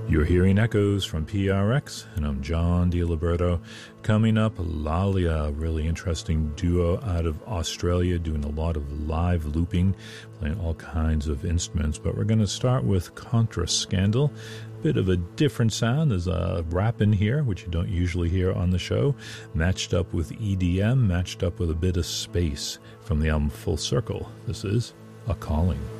You're hearing echoes from PRX, and I'm John DiLiberto. Coming up, Lalia, a really interesting duo out of Australia, doing a lot of live looping, playing all kinds of instruments. But we're going to start with Contra Scandal. Bit of a different sound. There's a rap in here, which you don't usually hear on the show, matched up with EDM, matched up with a bit of space from the album Full Circle. This is A Calling.